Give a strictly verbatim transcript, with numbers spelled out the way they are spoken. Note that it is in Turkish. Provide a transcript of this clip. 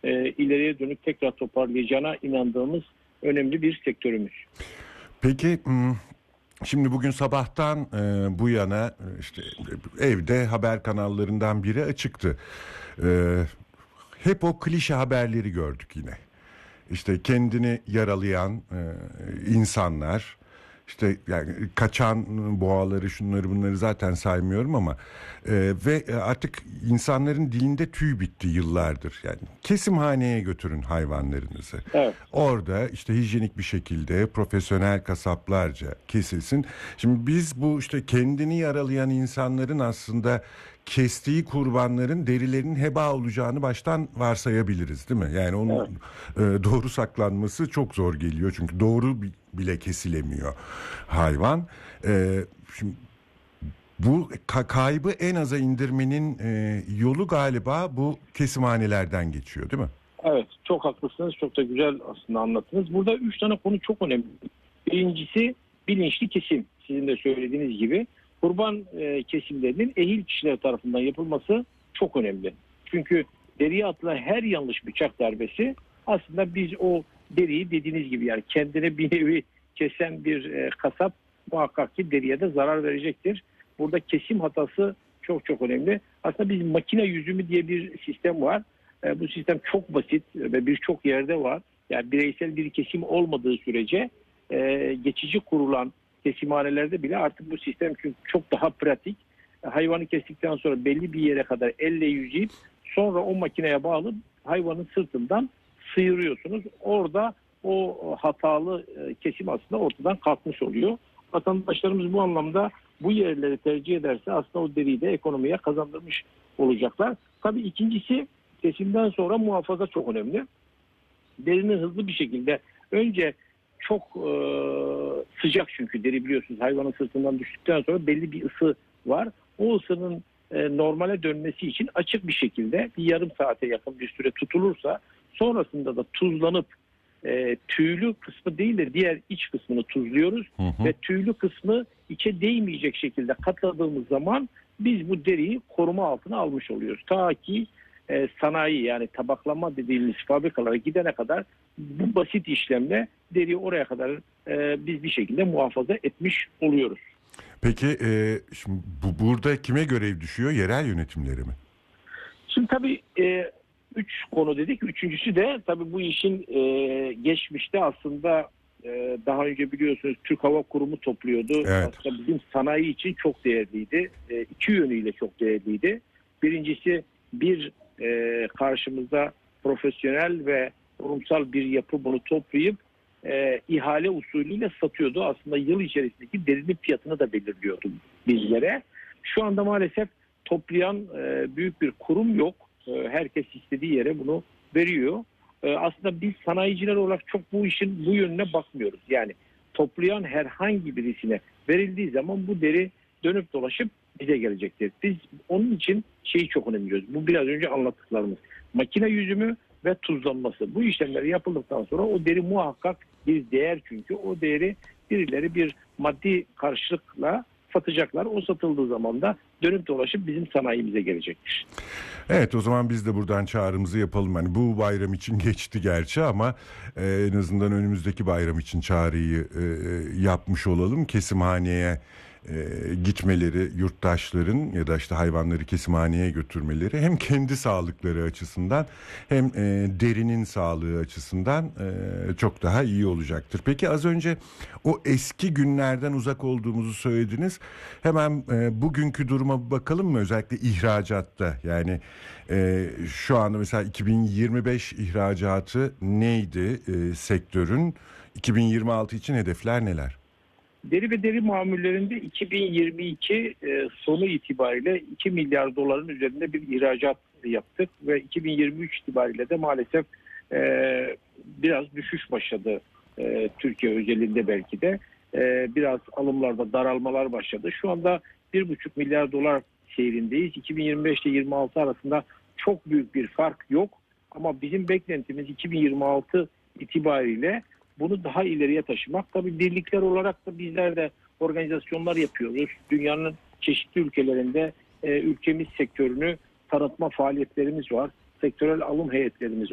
e, ileriye dönük tekrar toparlayacağına inandığımız önemli bir sektörümüz. Peki şimdi bugün sabahtan e, bu yana e, işte evde haber kanallarından biri açıktı. E, hep o klişe haberleri gördük yine. İşte kendini yaralayan e, insanlar, işte yani kaçan boğaları, şunları bunları zaten saymıyorum ama e, ve artık insanların dilinde tüy bitti yıllardır. Yani kesimhaneye götürün hayvanlarınızı. Evet. Orada işte hijyenik bir şekilde profesyonel kasaplarca kesilsin. Şimdi biz bu işte kendini yaralayan insanların aslında kestiği kurbanların derilerinin heba olacağını baştan varsayabiliriz, değil mi? Yani onun Evet. e, doğru saklanması çok zor geliyor. Çünkü doğru bile kesilemiyor hayvan. E, şimdi bu ka- kaybı en aza indirmenin e, yolu galiba bu kesimhanelerden geçiyor, değil mi? Evet, çok haklısınız. Çok da güzel aslında anlattınız. Burada üç tane konu çok önemli. Birincisi bilinçli kesim. Sizin de söylediğiniz gibi kurban e, kesimlerinin ehil kişiler tarafından yapılması çok önemli. Çünkü deriye atılan her yanlış bıçak darbesi aslında biz o deriyi dediğiniz gibi yani kendine bir nevi kesen bir e, kasap muhakkak ki deriye de zarar verecektir. Burada kesim hatası çok çok önemli. Aslında biz makine yüzümü diye bir sistem var. E, bu sistem çok basit ve birçok yerde var. Yani bireysel bir kesim olmadığı sürece e, geçici kurulan kesimhanelerde bile artık bu sistem çünkü çok daha pratik. E, hayvanı kestikten sonra belli bir yere kadar elle yüzeyip sonra o makineye bağlı hayvanın sırtından sıyırıyorsunuz. Orada o hatalı e, kesim aslında ortadan kalkmış oluyor. Vatandaşlarımız bu anlamda bu yerleri tercih ederse aslında o deriyi de ekonomiye kazandırmış olacaklar. Tabii ikincisi kesimden sonra muhafaza çok önemli. Derinin hızlı bir şekilde önce çok e, sıcak çünkü deri biliyorsunuz hayvanın sırtından düştükten sonra belli bir ısı var. O ısının e, normale dönmesi için açık bir şekilde bir yarım saate yakın bir süre tutulursa sonrasında da tuzlanıp e, tüylü kısmı değil de diğer iç kısmını tuzluyoruz Hı hı. ve tüylü kısmı içe değmeyecek şekilde katladığımız zaman biz bu deriyi koruma altına almış oluyoruz. Ta ki e, sanayi yani tabaklama dediğimiz fabrikalara gidene kadar bu basit işlemle deriyi oraya kadar e, biz bir şekilde muhafaza etmiş oluyoruz. Peki e, şimdi bu, burada kime görev düşüyor? Yerel yönetimleri mi? Şimdi tabii e, üç konu dedik. Üçüncüsü de tabii bu işin e, geçmişte aslında e, daha önce biliyorsunuz Türk Hava Kurumu topluyordu. Evet. Aslında bizim sanayi için çok değerliydi. E, iki yönüyle çok değerliydi. Birincisi bir e, karşımızda profesyonel ve kurumsal bir yapı bunu toplayıp e, ihale usulüyle satıyordu. Aslında yıl içerisindeki derinin fiyatını da belirliyordu bizlere. Şu anda maalesef toplayan e, büyük bir kurum yok. E, herkes istediği yere bunu veriyor. E, aslında biz sanayiciler olarak çok bu işin bu yönüne bakmıyoruz. Yani toplayan herhangi birisine verildiği zaman bu deri dönüp dolaşıp bize gelecektir. Biz onun için şeyi çok önemliyoruz. Bu biraz önce anlattıklarımız. Makine yüzümü ve tuzlanması. Bu işlemler yapıldıktan sonra o deri muhakkak bir değer çünkü o değeri birileri bir maddi karşılıkla satacaklar. O satıldığı zaman da dönüp dolaşıp bizim sanayimize gelecektir. Evet, o zaman biz de buradan çağrımızı yapalım. Hani bu bayram için geçti gerçi ama e, en azından önümüzdeki bayram için çağrıyı e, yapmış olalım. Kesimhaneye e, gitmeleri, yurttaşların ya da işte hayvanları kesimhaneye götürmeleri hem kendi sağlıkları açısından hem e, derinin sağlığı açısından e, çok daha iyi olacaktır. Peki az önce o eski günlerden uzak olduğumuzu söylediniz. Hemen e, bugünkü duruma bakalım mı? Özellikle ihracatta yani e, şu anda mesela iki bin yirmi beş ihracatı neydi e, sektörün? iki bin yirmi altı için hedefler neler? Deri ve deri mamullerinde iki bin yirmi iki e, sonu itibariyle iki milyar doların üzerinde bir ihracat yaptık ve iki bin yirmi üç itibariyle de maalesef e, biraz düşüş başladı e, Türkiye özelinde belki de e, biraz alımlarda daralmalar başladı. Şu anda bir buçuk milyar dolar seyrindeyiz. iki bin yirmi beş ile yirmi altı arasında çok büyük bir fark yok ama bizim beklentimiz iki bin yirmi altı itibariyle bunu daha ileriye taşımak. Tabii birlikler olarak da bizler de organizasyonlar yapıyoruz. Dünyanın çeşitli ülkelerinde e, ülkemiz sektörünü tanıtma faaliyetlerimiz var. Sektörel alım heyetlerimiz